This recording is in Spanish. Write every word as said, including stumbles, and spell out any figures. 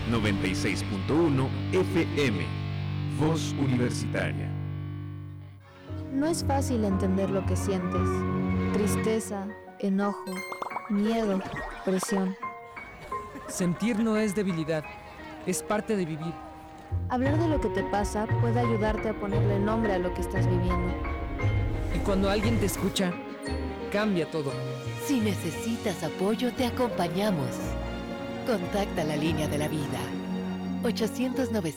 noventa y seis punto uno F M. Voz Universitaria. No es fácil entender lo que sientes. Tristeza, enojo, miedo, presión. Sentir no es debilidad, es parte de vivir. Hablar de lo que te pasa puede ayudarte a ponerle nombre a lo que estás viviendo. Y cuando alguien te escucha, cambia todo. Si necesitas apoyo, te acompañamos. Contacta la línea de la vida. ochocientos noventa